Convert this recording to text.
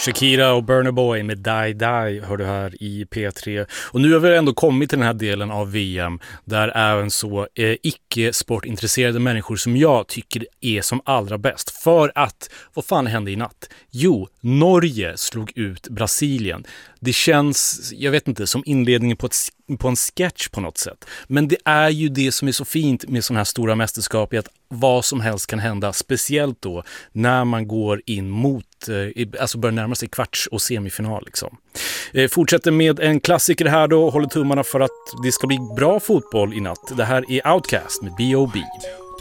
Shakira och Burna Boy med Die Die hör du här i P3. Och nu har vi ändå kommit till den här delen av VM där även så icke-sportintresserade människor som jag tycker är som allra bäst. För att, vad fan hände i natt? Jo, Norge slog ut Brasilien. Det känns, jag vet inte, som inledningen på en sketch på något sätt. Men det är ju det som är så fint med sådana här stora mästerskap, är att vad som helst kan hända, speciellt då när man går in mot, alltså börjar närma sig kvarts- och semifinal liksom. Fortsätter med en klassiker här då, håller tummarna för att det ska bli bra fotboll i natt. Det här är Outcast med B.O.B.